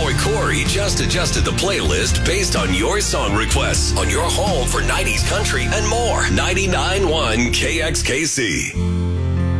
Boy Corey just adjusted the playlist based on your song requests on your home for 90s country and more. 99.1 KXKC.